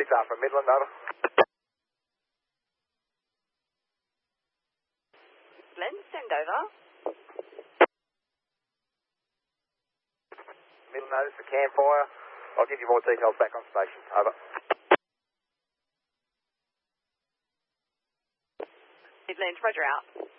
Alpha, Midland, over. Glenn, send over. Midland notice for campfire. I'll give you more details back on station, over. Midland, roger out.